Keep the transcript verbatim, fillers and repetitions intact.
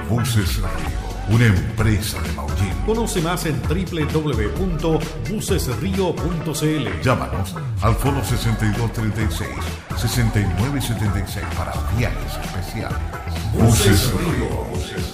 Buses Río, una empresa de Maullín. Conoce más en doble u doble u doble u punto buses río punto c l. Llámanos al foro sesenta y dos treinta y seis, sesenta y nueve setenta y seis para viajes especiales. Buses Río.